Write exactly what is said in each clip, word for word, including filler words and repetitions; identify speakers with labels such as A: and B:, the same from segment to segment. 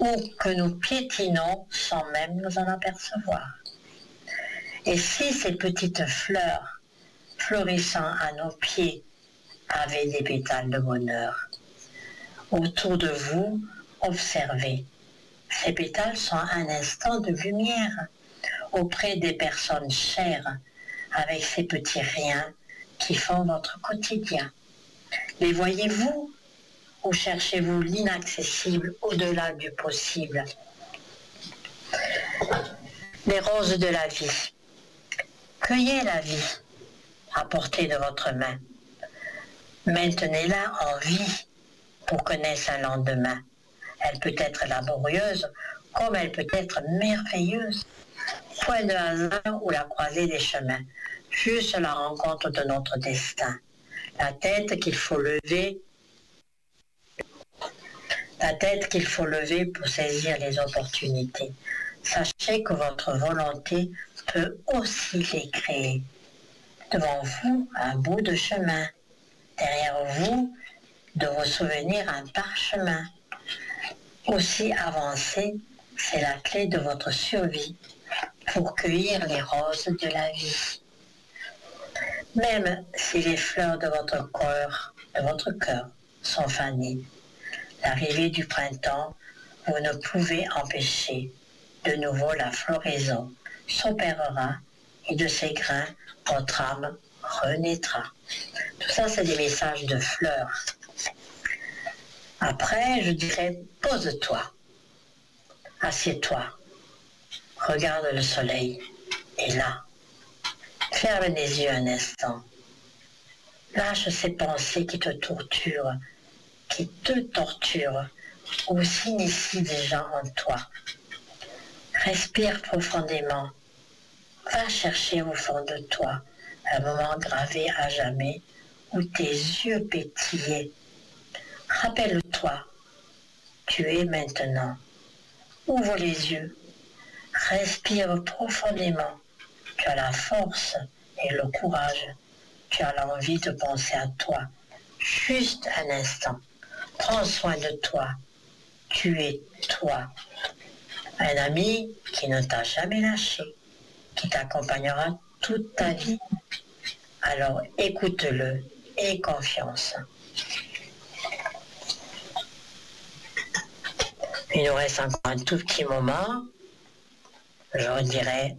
A: ou que nous piétinons sans même nous en apercevoir. Et si ces petites fleurs fleurissant à nos pieds avaient des pétales de bonheur, autour de vous, observez. Ces pétales sont un instant de lumière auprès des personnes chères, avec ces petits riens qui font votre quotidien. Les voyez-vous ou cherchez-vous l'inaccessible au-delà du possible? Les roses de la vie. Cueillez la vie à portée de votre main. Maintenez-la en vie pour que naisse un lendemain. Elle peut être laborieuse comme elle peut être merveilleuse. Point de hasard ou la croisée des chemins, juste la rencontre de notre destin. La tête qu'il faut lever, la tête qu'il faut lever pour saisir les opportunités. Sachez que votre volonté peut aussi les créer. Devant vous, un bout de chemin. Derrière vous, de vos souvenirs, un parchemin. Aussi avancé, c'est la clé de votre survie pour cueillir les roses de la vie. Même si les fleurs de votre cœur, de votre cœur sont fanées, l'arrivée du printemps, vous ne pouvez empêcher de nouveau la floraison s'opérera et de ses grains, votre âme renaîtra. Tout ça, c'est des messages de fleurs. Après, je dirais, pose-toi, assieds-toi, regarde le soleil, et là, ferme les yeux un instant. Lâche ces pensées qui te torturent, qui te torturent, ou s'initient déjà en toi. Respire profondément. Va chercher au fond de toi un moment gravé à jamais où tes yeux pétillaient. Rappelle-toi, tu es maintenant. Ouvre les yeux. Respire profondément. Tu as la force et le courage. Tu as l'envie de penser à toi. Juste un instant. Prends soin de toi. Tu es toi. Un ami qui ne t'a jamais lâché, qui t'accompagnera toute ta vie. Alors écoute-le et confiance. Il nous reste encore un tout petit moment. Je dirais,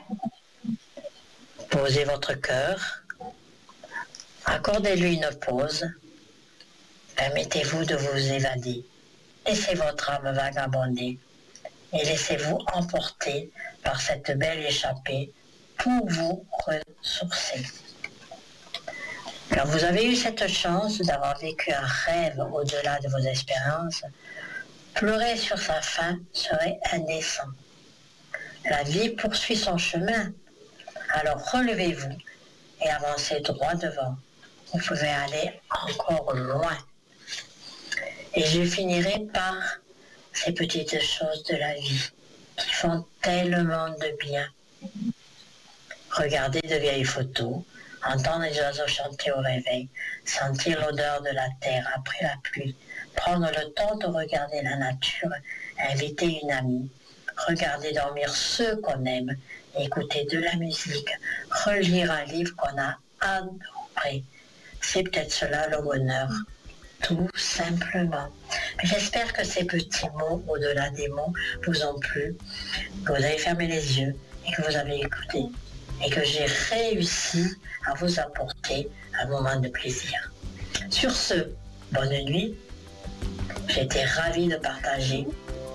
A: posez votre cœur, accordez-lui une pause, permettez-vous de vous évader, laissez votre âme vagabonder et laissez-vous emporter par cette belle échappée pour vous ressourcer. Quand vous avez eu cette chance d'avoir vécu un rêve au-delà de vos expériences, pleurer sur sa fin serait indécent. La vie poursuit son chemin, alors relevez-vous et avancez droit devant. Vous pouvez aller encore loin. Et je finirai par ces petites choses de la vie qui font tellement de bien. Regarder de vieilles photos, entendre les oiseaux chanter au réveil, sentir l'odeur de la terre après la pluie, prendre le temps de regarder la nature, inviter une amie, regarder dormir ceux qu'on aime, écouter de la musique, relire un livre qu'on a adoré. C'est peut-être cela le bonheur, tout simplement. Mais j'espère que ces petits mots, au-delà des mots, vous ont plu, que vous avez fermé les yeux et que vous avez écouté, et que j'ai réussi à vous apporter un moment de plaisir. Sur ce, bonne nuit. J'ai été ravie de partager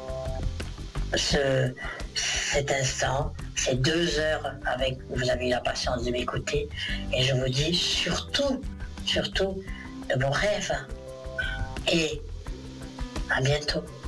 A: ce, cet instant, ces deux heures avec vous avez eu la patience de m'écouter. Et je vous dis surtout, surtout de bons rêves. Et à bientôt.